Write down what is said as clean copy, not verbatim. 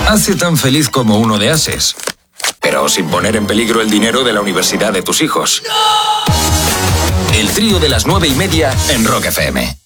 hace tan feliz como uno de Ases, pero sin poner en peligro el dinero de la universidad de tus hijos. El trío de las 9:30 en Rock FM.